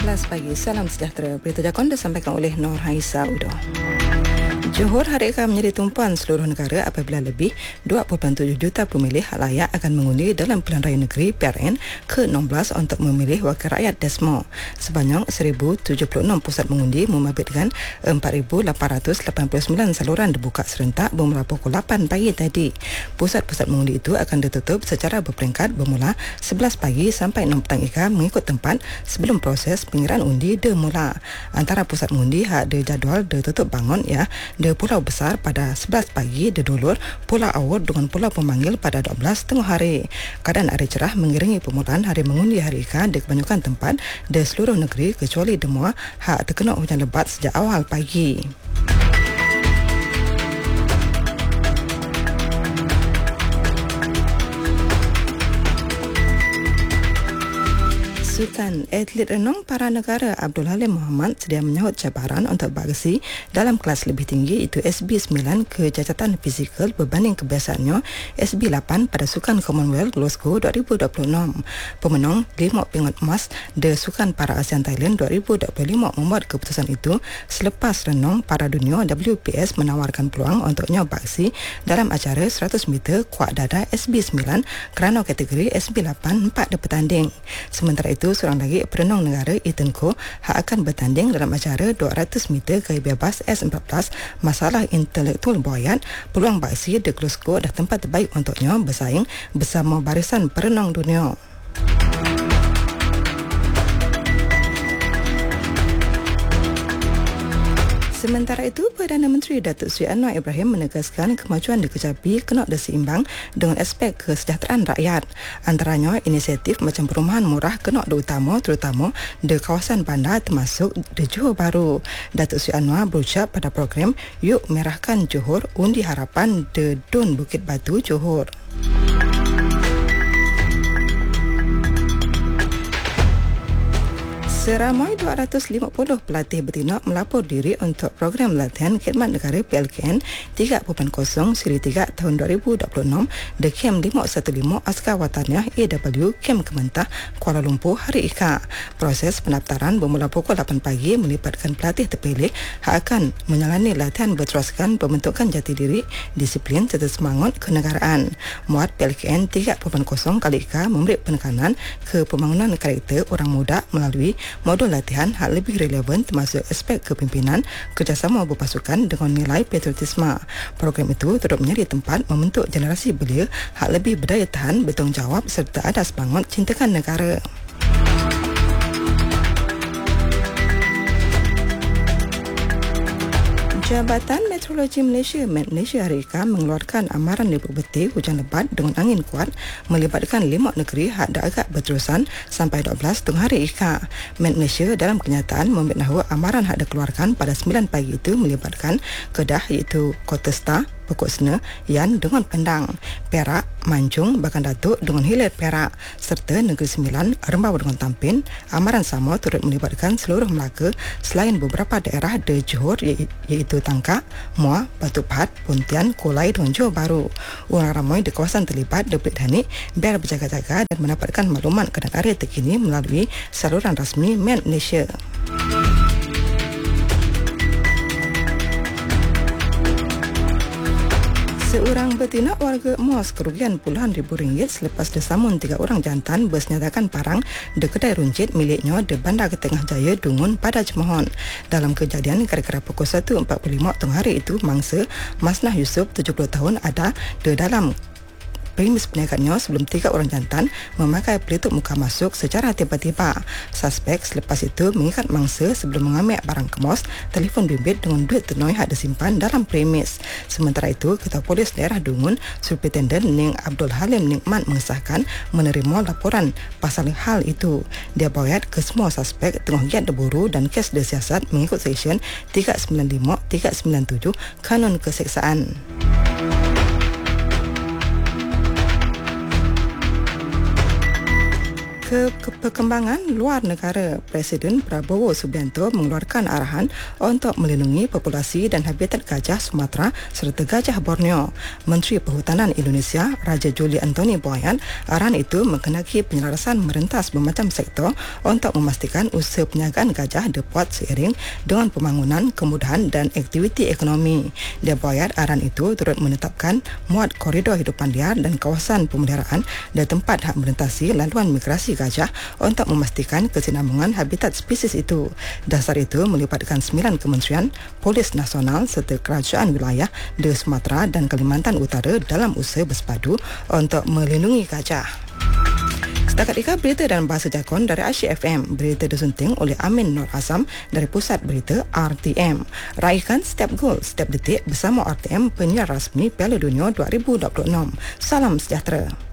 11 pagi. Salam sejahtera. Berita Jakon disampaikan oleh Nur Haisa Udo. Johor hari akan menjadi tumpuan seluruh negara apabila lebih 2.7 juta pemilih hak layak akan mengundi dalam Pilihan Raya Negeri PRN ke-16 untuk memilih wakil rakyat DESMO. Sebanyak 1,076 pusat mengundi membabitkan 4,889 saluran dibuka serentak bermula pukul 8 pagi tadi. Pusat-pusat mengundi itu akan ditutup secara berperingkat bermula 11 pagi sampai 6 petang ika mengikut tempat sebelum proses pengiraan undi dimula. Antara pusat mengundi hak jadual ditutup bangun di Pulau Besar pada 11 pagi, di Dulur, Pulau Awur dengan Pulau Pemanggil pada 12 tengah hari. Keadaan hari cerah mengiringi permulaan hari mengundi hari ika di kebanyakan tempat di seluruh negeri kecuali Demua hak terkena hujan lebat sejak awal pagi. Sukan atlet renang para negara Abdul Halim Mohamad sedia menyahut cabaran untuk beragasi dalam kelas lebih tinggi iaitu SB9 kecacatan fizikal berbanding kebiasaannya SB8 pada Sukan Commonwealth Glasgow 2026. Pemenang 5 pingat emas di Sukan Para ASEAN Thailand 2025 membuat keputusan itu selepas renang para dunia WPS menawarkan peluang untuknya beraksi dalam acara 100 meter kuat dada SB9 kerana kategori SB8 4 bertanding. Sementara itu, seorang lagi perenang negara Ethan Koh akan bertanding dalam acara 200 meter gaya bebas S14 masalah intelektual buayat. Peluang beraksi di Glasgow dah tempat terbaik untuknya bersaing bersama barisan perenang dunia. Sementara itu, Perdana Menteri Datuk Seri Anwar Ibrahim menegaskan kemajuan dikecapi kena diseimbang dengan aspek kesejahteraan rakyat. Antaranya, inisiatif macam perumahan murah kena diutama terutama di kawasan bandar termasuk di Johor Bahru. Datuk Seri Anwar berucap pada program Yuk Merahkan Johor Undi Harapan di Dun Bukit Batu, Johor. Seramai 250 pelatih betina melapor diri untuk program latihan khidmat negara PLKN 3.0 siri 3 tahun 2026 di Kem 515 Askar Wataniah AW Kem Kementah Kuala Lumpur hari ika. Proses pendaftaran bermula pukul 8 pagi melibatkan pelatih terpilih akan menjalani latihan berteruskan pembentukan jati diri, disiplin serta semangat kenegaraan. Muat PLKN 3.0 kali ika memberi penekanan ke pembangunan karakter orang muda melalui modul latihan hal lebih relevan termasuk aspek kepimpinan, kerjasama berpasukan dengan nilai patriotisme. Program itu turut menjadi tempat membentuk generasi belia hal lebih berdaya tahan, bertanggungjawab serta ada semangat cintakan negara. Jabatan Meteorologi Malaysia Met Malaysia hari ika mengeluarkan amaran diperbeti hujan lebat dengan angin kuat melibatkan 5 negeri hak agak berterusan sampai 12 tengah hari ika. Met Malaysia dalam kenyataan memberitahu amaran hak dikeluarkan pada 9 pagi itu melibatkan Kedah iaitu Kota Star, Pokok Sena, Yan dengan Pendang, Perak, Manjung, Bagan Datuk dengan Hilir Perak serta Negeri Sembilan, Rembau dengan Tampin. Amaran sama turut melibatkan seluruh Melaka selain beberapa daerah di Johor iaitu Tangkak, Muar, Batu Pahat, Pontian, Kulai dan Johor Bahru. Orang ramai di kawasan terlibat diberi teknik biar berjaga-jaga dan mendapatkan maklumat keadaan area terkini melalui saluran rasmi Met Malaysia. Seorang betina warga Mos kerugian puluhan ribu ringgit selepas disamun 3 orang jantan bersenjatakan parang di kedai runcit miliknya di Bandar Ketengah Jaya, Dungun pada Cemohon. Dalam kejadian kira-kira pukul 1.45 tengah hari itu, mangsa Masnah Yusof 70 tahun ada di dalam premis perniagaannya sebelum 3 orang jantan memakai pelitup muka masuk secara tiba-tiba. Suspek selepas itu mengikat mangsa sebelum mengambil barang kemas, telefon bimbit dengan duit tunai hak disimpan dalam premis. Sementara itu, Ketua Polis Daerah Dungun, Superintendent Ning Abdul Halim Nikmat mengesahkan menerima laporan pasal hal itu. Dia bawat ke semua suspek tengah giat diburu dan kes disiasat mengikut Seksyen 395-397 Kanun Keseksaan. Perkembangan luar negara, Presiden Prabowo Subianto mengeluarkan arahan untuk melindungi populasi dan habitat gajah Sumatera serta gajah Borneo. Menteri Perhutanan Indonesia, Raja Juli Antoni Boyan, arahan itu mengenaki penyelarasan merentas bermacam sektor untuk memastikan usaha penjagaan gajah dapat seiring dengan pembangunan, kemudahan dan aktiviti ekonomi. Dia Boyan, arahan itu turut menetapkan muat koridor hidupan liar dan kawasan pemeliharaan dan tempat hak melintasi laluan migrasi gajah untuk memastikan kesinambungan habitat spesies itu. Dasar itu melibatkan 9 kementerian, Polis Nasional serta kerajaan wilayah di Sumatera dan Kalimantan Utara dalam usaha bersepadu untuk melindungi gajah. Setakat ini berita dalam bahasa Jakun dari Asyik FM. Berita disunting oleh Amin Nur Azam dari Pusat Berita RTM. Raihkan setiap gol, setiap detik bersama RTM, penyiar rasmi Piala Dunia 2026. Salam sejahtera.